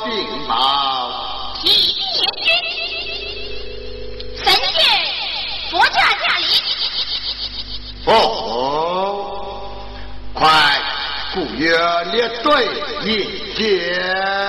禀报。 启言君，神见佛驾驾临。 哦，快，古月列队迎接。